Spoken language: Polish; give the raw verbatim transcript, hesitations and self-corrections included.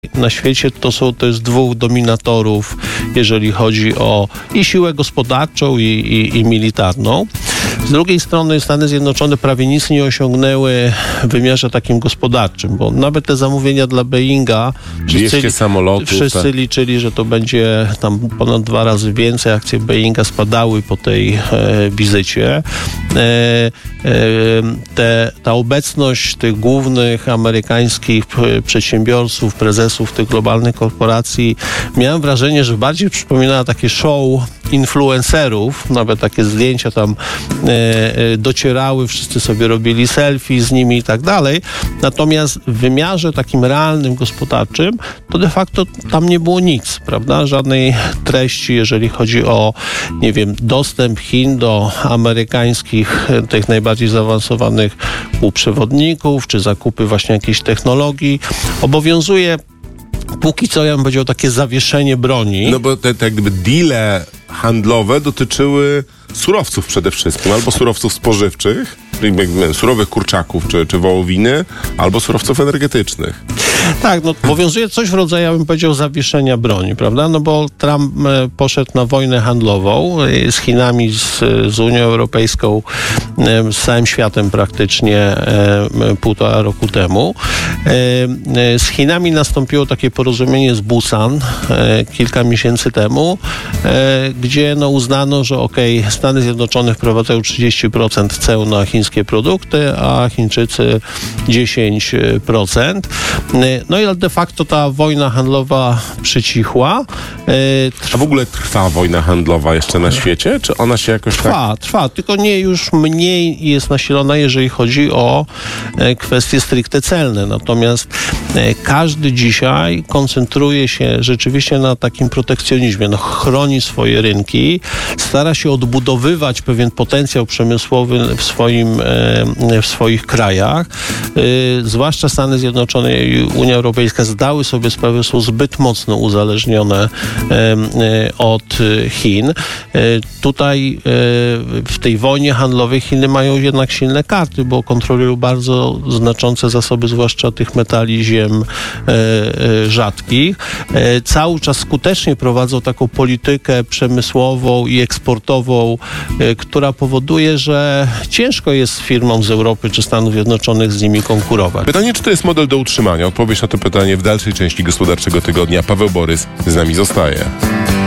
Na świecie to są to jest dwóch dominatorów, jeżeli chodzi o i siłę gospodarczą, i, i, i militarną. Z drugiej strony Stany Zjednoczone prawie nic nie osiągnęły w wymiarze takim gospodarczym, bo nawet te zamówienia dla Boeinga wszyscy, samolotów, wszyscy tak. liczyli, że to będzie tam ponad dwa razy więcej. Akcje Boeinga spadały po tej e, wizycie. E, e, te, ta obecność tych głównych amerykańskich przedsiębiorców, prezesów tych globalnych korporacji, miałem wrażenie, że bardziej przypominała takie show influencerów, nawet takie zdjęcia tam e, e, docierały, wszyscy sobie robili selfie z nimi i tak dalej. Natomiast w wymiarze takim realnym, gospodarczym, to de facto tam nie było nic, prawda? Żadnej treści, jeżeli chodzi o, nie wiem, dostęp Chin do amerykańskich, tych najbardziej zaawansowanych półprzewodników, czy zakupy właśnie jakiejś technologii. Obowiązuje póki co, ja bym powiedział, takie zawieszenie broni. No bo te, te jakby deale handlowe dotyczyły surowców przede wszystkim, albo surowców spożywczych, jakby surowych kurczaków czy, czy wołowiny, albo surowców energetycznych. Tak, no obowiązuje coś w rodzaju, ja bym powiedział, zawieszenia broni, prawda? No bo Trump e, poszedł na wojnę handlową e, z Chinami, z, z Unią Europejską, e, z całym światem praktycznie e, półtora roku temu. E, e, z Chinami nastąpiło takie porozumienie z Busan e, kilka miesięcy temu, e, gdzie no uznano, że okej, okay, Stany Zjednoczone wprowadzają trzydzieści procent ceł na chińskie produkty, a Chińczycy dziesięć procent. No i de facto ta wojna handlowa przycichła. A w ogóle trwa wojna handlowa jeszcze na świecie? Czy ona się jakoś Trwa, tak... trwa, tylko nie już mniej jest nasilona, jeżeli chodzi o kwestie stricte celne. Natomiast każdy dzisiaj koncentruje się rzeczywiście na takim protekcjonizmie. No, chroni swoje rynki, stara się odbudowywać pewien potencjał przemysłowy w, swoim, w swoich krajach. Zwłaszcza Stany Zjednoczone i Unia Europejska zdały sobie sprawę, że są zbyt mocno uzależnione od Chin. Tutaj w tej wojnie handlowej Chiny mają jednak silne karty, bo kontrolują bardzo znaczące zasoby, zwłaszcza tych metali ziem rzadkich. Cały czas skutecznie prowadzą taką politykę przemysłową i eksportową, która powoduje, że ciężko jest firmom z Europy czy Stanów Zjednoczonych z nimi konkurować. Pytanie, czy to jest model do utrzymania? Odpowiedź na to pytanie w dalszej części Gospodarczego Tygodnia. Paweł Borys z nami zostaje.